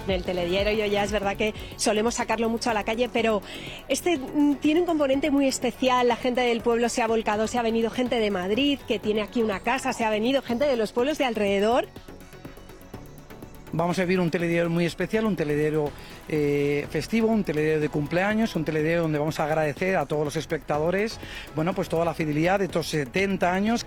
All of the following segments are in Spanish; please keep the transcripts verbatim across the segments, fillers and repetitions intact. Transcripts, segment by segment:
En el telediario ya es verdad que solemos sacarlo mucho a la calle, pero este tiene un componente muy especial. La gente del pueblo se ha volcado, se ha venido gente de Madrid, que tiene aquí una casa, se ha venido gente de los pueblos de alrededor. Vamos a vivir un telediario muy especial, un telediario eh, festivo, un telediario de cumpleaños, un telediario donde vamos a agradecer a todos los espectadores, bueno, pues toda la fidelidad de estos setenta años.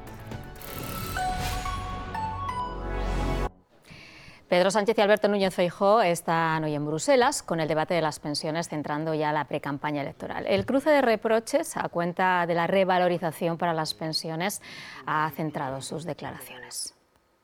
Pedro Sánchez y Alberto Núñez Feijóo están hoy en Bruselas con el debate de las pensiones, centrando ya la precampaña electoral. El cruce de reproches a cuenta de la revalorización para las pensiones ha centrado sus declaraciones.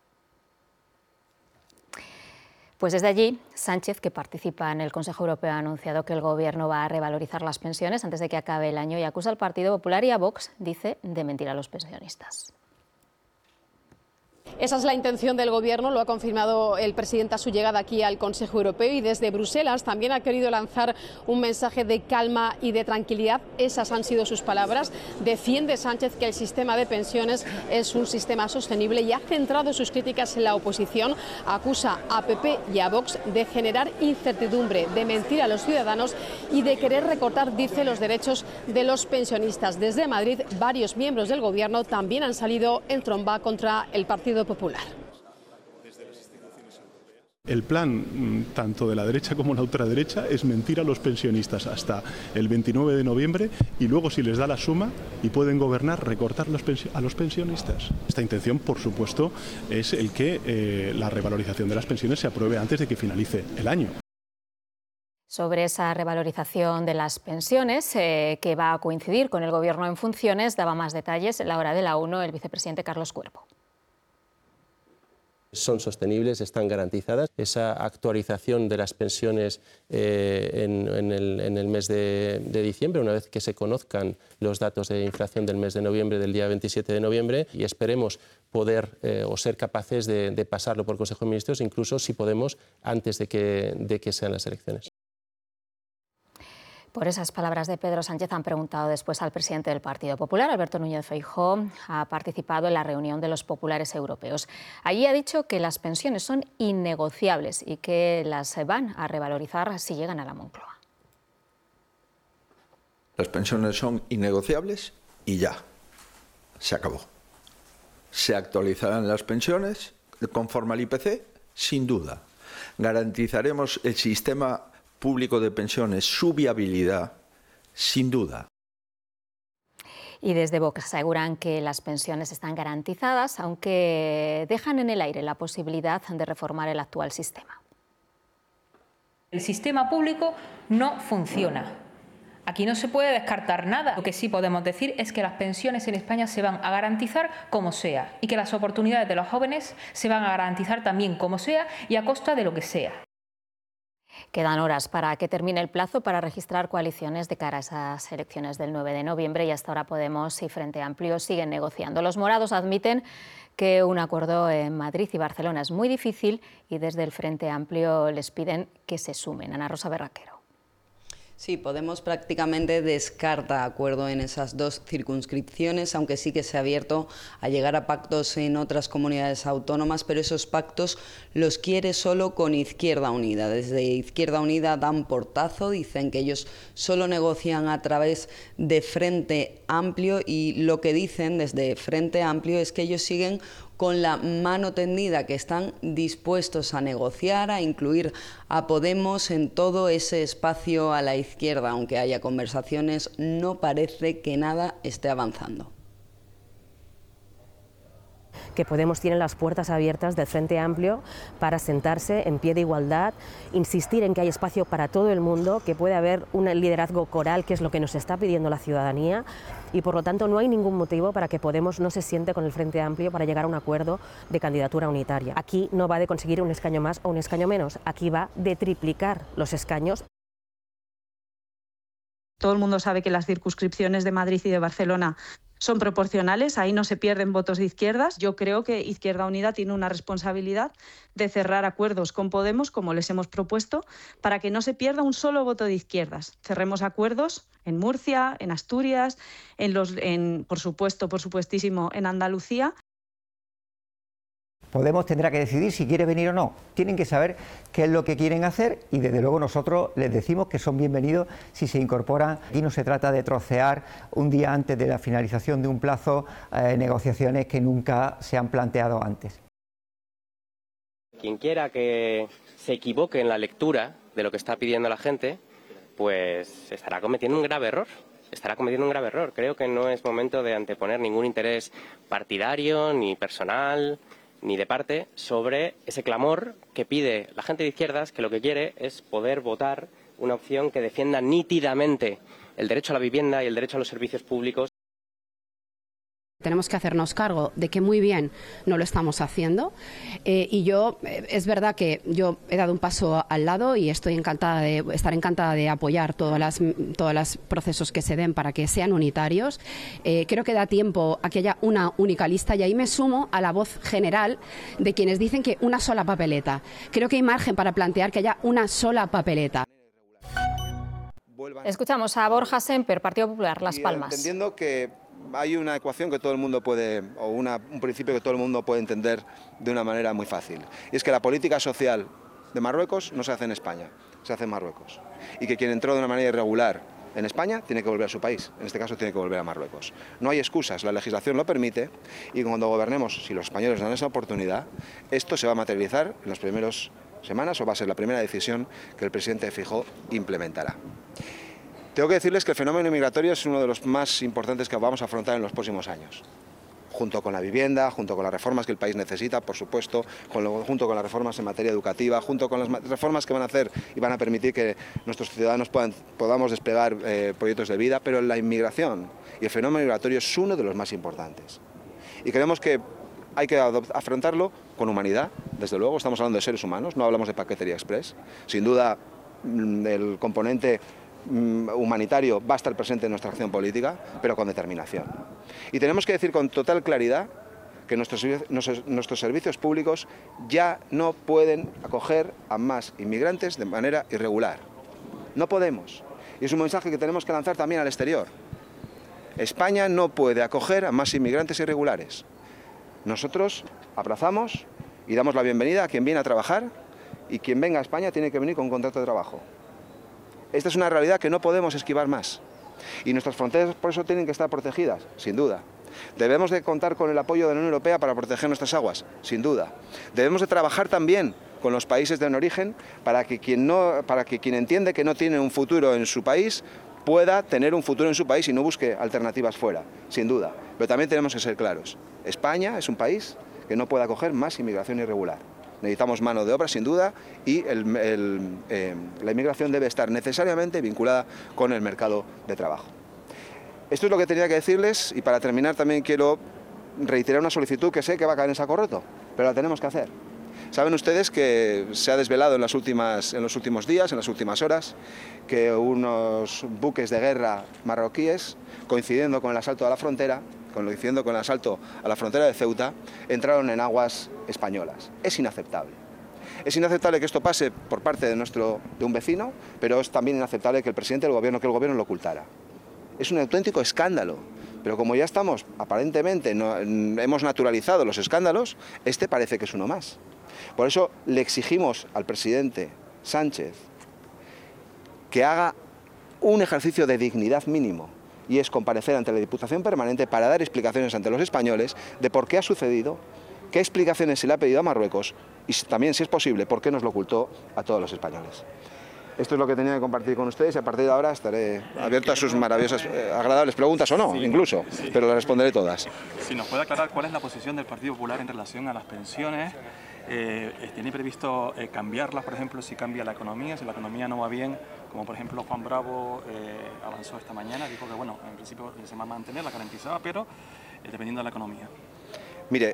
Pues desde allí, Sánchez, que participa en el Consejo Europeo, ha anunciado que el Gobierno va a revalorizar las pensiones antes de que acabe el año y acusa al Partido Popular y a Vox, dice, de mentir a los pensionistas. Esa es la intención del Gobierno, lo ha confirmado el presidente a su llegada aquí al Consejo Europeo, y desde Bruselas también ha querido lanzar un mensaje de calma y de tranquilidad. Esas han sido sus palabras. Defiende Sánchez que el sistema de pensiones es un sistema sostenible y ha centrado sus críticas en la oposición. Acusa a P P y a Vox de generar incertidumbre, de mentir a los ciudadanos y de querer recortar, dice, los derechos de los pensionistas. Desde Madrid, varios miembros del Gobierno también han salido en tromba contra el Partido Popular. El plan, tanto de la derecha como la ultraderecha, es mentir a los pensionistas hasta el veintinueve de noviembre y luego, si les da la suma y pueden gobernar, recortar los a los pensionistas. Esta intención, por supuesto, es el que eh, la revalorización de las pensiones se apruebe antes de que finalice el año. Sobre esa revalorización de las pensiones, eh, que va a coincidir con el Gobierno en funciones, daba más detalles en la hora de la uno el vicepresidente Carlos Cuervo. Son sostenibles, están garantizadas. Esa actualización de las pensiones eh, en, en, el, en el mes de, de diciembre, una vez que se conozcan los datos de inflación del mes de noviembre, del día veintisiete de noviembre, y esperemos poder eh, o ser capaces de, de pasarlo por el Consejo de Ministros, incluso si podemos, antes de que, de que sean las elecciones. Por esas palabras de Pedro Sánchez han preguntado después al presidente del Partido Popular, Alberto Núñez Feijóo. Ha participado en la reunión de los populares europeos. Allí ha dicho que las pensiones son innegociables y que las van a revalorizar si llegan a la Moncloa. Las pensiones son innegociables y ya, se acabó. Se actualizarán las pensiones conforme al I P C, sin duda. Garantizaremos el sistema público de pensiones, su viabilidad, sin duda. Y desde Vox aseguran que las pensiones están garantizadas, aunque dejan en el aire la posibilidad de reformar el actual sistema. El sistema público no funciona. Aquí no se puede descartar nada. Lo que sí podemos decir es que las pensiones en España se van a garantizar como sea y que las oportunidades de los jóvenes se van a garantizar también como sea y a costa de lo que sea. Quedan horas para que termine el plazo para registrar coaliciones de cara a esas elecciones del nueve de noviembre y hasta ahora Podemos y Frente Amplio siguen negociando. Los morados admiten que un acuerdo en Madrid y Barcelona es muy difícil y desde el Frente Amplio les piden que se sumen. Ana Rosa Berraquero. Sí, Podemos prácticamente descarta acuerdo en esas dos circunscripciones, aunque sí que se ha abierto a llegar a pactos en otras comunidades autónomas, pero esos pactos los quiere solo con Izquierda Unida. Desde Izquierda Unida dan portazo, dicen que ellos solo negocian a través de Frente Amplio y lo que dicen desde Frente Amplio es que ellos siguen con la mano tendida, que están dispuestos a negociar, a incluir a Podemos en todo ese espacio a la izquierda. Aunque haya conversaciones, no parece que nada esté avanzando. Que Podemos tiene las puertas abiertas del Frente Amplio para sentarse en pie de igualdad, insistir en que hay espacio para todo el mundo, que puede haber un liderazgo coral, que es lo que nos está pidiendo la ciudadanía, y por lo tanto no hay ningún motivo para que Podemos no se siente con el Frente Amplio para llegar a un acuerdo de candidatura unitaria. Aquí no va de conseguir un escaño más o un escaño menos, aquí va de triplicar los escaños. Todo el mundo sabe que las circunscripciones de Madrid y de Barcelona son proporcionales, ahí no se pierden votos de izquierdas. Yo creo que Izquierda Unida tiene una responsabilidad de cerrar acuerdos con Podemos, como les hemos propuesto, para que no se pierda un solo voto de izquierdas. Cerremos acuerdos en Murcia, en Asturias, en los, en, por supuesto, por supuestísimo, en Andalucía. Podemos tendrá que decidir si quiere venir o no. Tienen que saber qué es lo que quieren hacer y desde luego nosotros les decimos que son bienvenidos si se incorporan. Aquí no se trata de trocear un día antes de la finalización de un plazo eh, negociaciones que nunca se han planteado antes. Quien quiera que se equivoque en la lectura de lo que está pidiendo la gente, pues estará cometiendo un grave error. Estará cometiendo un grave error. Creo que no es momento de anteponer ningún interés partidario ni personal ni de parte sobre ese clamor que pide la gente de izquierdas, que lo que quiere es poder votar una opción que defienda nítidamente el derecho a la vivienda y el derecho a los servicios públicos. Tenemos que hacernos cargo de que muy bien no lo estamos haciendo eh, y yo, eh, es verdad que yo he dado un paso al lado y estoy encantada de, estar encantada de apoyar todos las, todos los procesos que se den para que sean unitarios. Eh, creo que da tiempo a que haya una única lista y ahí me sumo a la voz general de quienes dicen que una sola papeleta. Creo que hay margen para plantear que haya una sola papeleta. Escuchamos a Borja Semper, Partido Popular, Las Palmas. Entendiendo que hay una ecuación que todo el mundo puede, o una, un principio que todo el mundo puede entender de una manera muy fácil. Y es que la política social de Marruecos no se hace en España, se hace en Marruecos. Y que quien entró de una manera irregular en España tiene que volver a su país, en este caso tiene que volver a Marruecos. No hay excusas, la legislación lo permite y cuando gobernemos, si los españoles dan esa oportunidad, esto se va a materializar en las primeras semanas o va a ser la primera decisión que el presidente Feijóo implementará. Tengo que decirles que el fenómeno migratorio es uno de los más importantes que vamos a afrontar en los próximos años. Junto con la vivienda, junto con las reformas que el país necesita, por supuesto, con lo, junto con las reformas en materia educativa, junto con las reformas que van a hacer y van a permitir que nuestros ciudadanos puedan, podamos desplegar eh, proyectos de vida, pero la inmigración y el fenómeno migratorio es uno de los más importantes. Y creemos que hay que afrontarlo con humanidad, desde luego, estamos hablando de seres humanos, no hablamos de paquetería express. Sin duda, el componente humanitario va a estar presente en nuestra acción política, pero con determinación. Y tenemos que decir con total claridad que nuestros, nuestros, nuestros servicios públicos ya no pueden acoger a más inmigrantes de manera irregular. No podemos. Y es un mensaje que tenemos que lanzar también al exterior. España no puede acoger a más inmigrantes irregulares. Nosotros abrazamos y damos la bienvenida a quien viene a trabajar y quien venga a España tiene que venir con un contrato de trabajo. Esta es una realidad que no podemos esquivar más y nuestras fronteras por eso tienen que estar protegidas, sin duda. Debemos de contar con el apoyo de la Unión Europea para proteger nuestras aguas, sin duda. Debemos de trabajar también con los países de origen para que quien, no, para que quien entiende que no tiene un futuro en su país pueda tener un futuro en su país y no busque alternativas fuera, sin duda. Pero también tenemos que ser claros. España es un país que no puede acoger más inmigración irregular. Necesitamos mano de obra, sin duda, y el, el, eh, la inmigración debe estar necesariamente vinculada con el mercado de trabajo. Esto es lo que tenía que decirles y para terminar también quiero reiterar una solicitud que sé que va a caer en saco roto, pero la tenemos que hacer. Saben ustedes que se ha desvelado en, las últimas, en los últimos días, en las últimas horas, que unos buques de guerra marroquíes, coincidiendo con el asalto a la frontera, coincidiendo con el asalto a la frontera de Ceuta, entraron en aguas españolas. Es inaceptable. Es inaceptable que esto pase por parte de, nuestro, de un vecino, pero es también inaceptable que el presidente del gobierno, que el gobierno lo ocultara. Es un auténtico escándalo. Pero como ya estamos, aparentemente, no, hemos naturalizado los escándalos, este parece que es uno más. Por eso le exigimos al presidente Sánchez que haga un ejercicio de dignidad mínimo, y es comparecer ante la Diputación Permanente para dar explicaciones ante los españoles de por qué ha sucedido, qué explicaciones se le ha pedido a Marruecos y también, si es posible, por qué nos lo ocultó a todos los españoles. Esto es lo que tenía que compartir con ustedes y a partir de ahora estaré abierto a sus maravillosas, eh, agradables preguntas o no, sí, incluso, sí, pero las responderé todas. Si nos puede aclarar cuál es la posición del Partido Popular en relación a las pensiones, eh, ¿tiene previsto eh, cambiarlas, por ejemplo, si cambia la economía, si la economía no va bien, como por ejemplo Juan Bravo eh, avanzó esta mañana, dijo que bueno, en principio se va a mantener, la garantizaba, pero eh, dependiendo de la economía? Mire,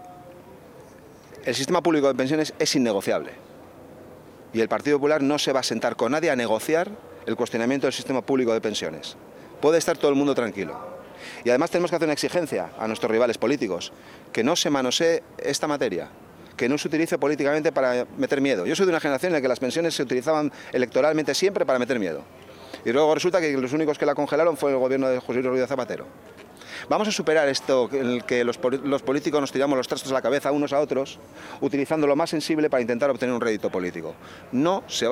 el sistema público de pensiones es innegociable. Y el Partido Popular no se va a sentar con nadie a negociar el cuestionamiento del sistema público de pensiones. Puede estar todo el mundo tranquilo. Y además tenemos que hacer una exigencia a nuestros rivales políticos, que no se manosee esta materia, que no se utilice políticamente para meter miedo. Yo soy de una generación en la que las pensiones se utilizaban electoralmente siempre para meter miedo. Y luego resulta que los únicos que la congelaron fue el gobierno de José Luis Rodríguez Zapatero. Vamos a superar esto en el que los, los políticos nos tiramos los trastos a la cabeza unos a otros, utilizando lo más sensible para intentar obtener un rédito político. No se va